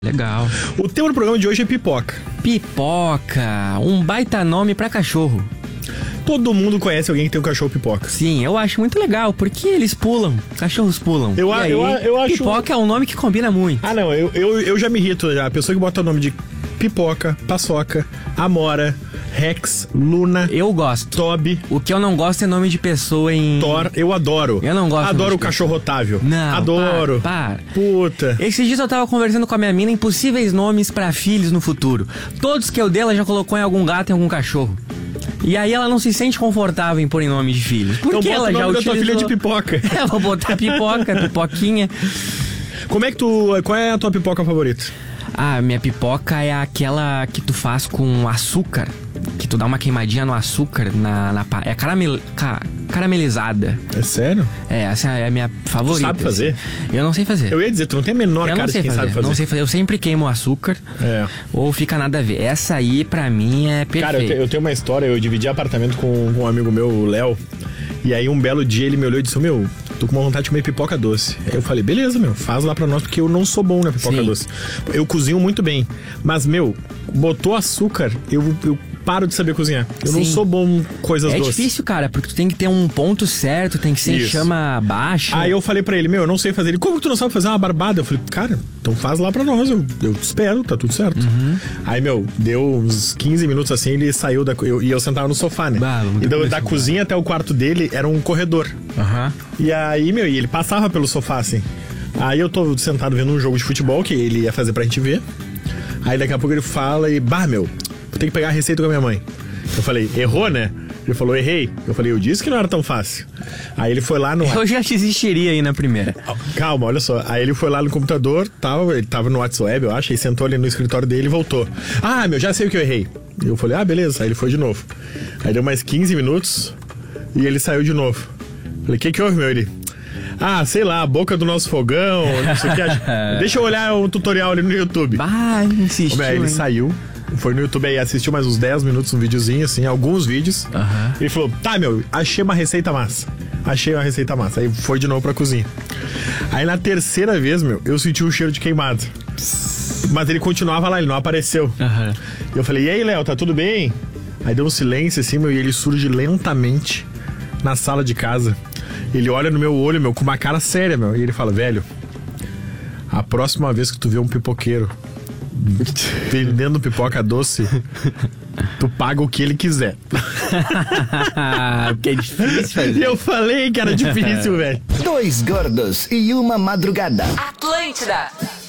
Legal. O tema do programa de hoje é pipoca. Pipoca, um baita nome pra cachorro. Todo mundo conhece alguém que tem um cachorro pipoca. Sim, eu acho muito legal, porque eles pulam, cachorros pulam. Eu acho... Pipoca é um nome que combina muito. Ah, não, eu já me irrito já. A pessoa que bota o nome de pipoca, paçoca, amora, Rex, Luna... Eu gosto. Toby. O que eu não gosto é nome de pessoa em... Thor, eu adoro. Eu não gosto. Adoro o cachorro Otávio. Não, adoro. Para. Puta. Esses dias eu tava conversando com a minha mina impossíveis nomes pra filhos no futuro. Todos que eu dei, ela já colocou em algum gato e algum cachorro. E aí ela não se sente confortável em pôr em nome de filhos. Porque então ela já utilizou... da tua filha de pipoca. Eu vou botar pipoca, pipoquinha. Como é que qual é a tua pipoca favorita? Ah, minha pipoca é aquela que tu faz com açúcar. Que tu dá uma queimadinha no açúcar é caramelizada. É sério? É, essa é a minha favorita. Tu sabe fazer? Assim. Eu não sei fazer. Eu ia dizer, tu não tem a menor cara de quem sabe fazer. Não sei fazer. Eu sempre queimo o açúcar. É. Ou fica nada a ver. Essa aí, pra mim, é perfeita. Cara, eu tenho uma história. Eu dividi apartamento com um amigo meu, o Léo. E aí, um belo dia, ele me olhou e disse, meu, tô com uma vontade de comer pipoca doce. Aí eu falei, beleza, meu, faz lá pra nós, porque eu não sou bom na pipoca doce. Eu cozinho muito bem. Mas, meu, botou açúcar, eu paro de saber cozinhar. Eu não sou bom em coisas doces. É difícil, cara, porque tu tem que ter um ponto certo, tem que ser em chama baixa. Aí eu falei pra ele, meu, eu não sei fazer. Ele, como que tu não sabe fazer uma barbada? Eu falei, cara, então faz lá pra nós, eu te espero, tá tudo certo. Aí, meu, deu uns 15 minutos assim, ele saiu e eu sentava no sofá, né? E da cozinha até o quarto dele era um corredor. E aí, meu, e ele passava pelo sofá, assim. Aí eu tô sentado vendo um jogo de futebol que ele ia fazer pra gente ver. Aí daqui a pouco ele fala e, meu, vou ter que pegar a receita com a minha mãe. Eu falei, errou, né? Ele falou, errei. Eu falei, eu disse que não era tão fácil. Aí ele foi lá no... Eu já desistiria aí na primeira. Calma, olha só. Aí ele foi lá no computador, ele tava no WhatsApp, eu acho, aí sentou ali no escritório dele e voltou. Ah, meu, já sei o que eu errei. Eu falei, beleza. Aí ele foi de novo. Aí deu mais 15 minutos e ele saiu de novo. Falei, o que houve, meu? Ele... sei lá, a boca do nosso fogão, não sei o que. Deixa eu olhar o tutorial ali no YouTube. Insistiu, ele saiu, foi no YouTube aí, assistiu mais uns 10 minutos, um videozinho, assim, alguns vídeos. Ele falou, meu, achei uma receita massa. Aí foi de novo pra cozinha. Aí na terceira vez, meu, eu senti o cheiro de queimado. Mas ele continuava lá, ele não apareceu. Eu falei, e aí, Léo, tá tudo bem? Aí deu um silêncio, assim, meu, e ele surge lentamente na sala de casa. Ele olha no meu olho, meu, com uma cara séria, meu. E ele fala, velho, a próxima vez que tu vê um pipoqueiro vendendo pipoca doce, tu paga o que ele quiser. Porque é difícil fazer. Eu falei que era difícil, velho. 2 gordos e uma madrugada. Atlântida.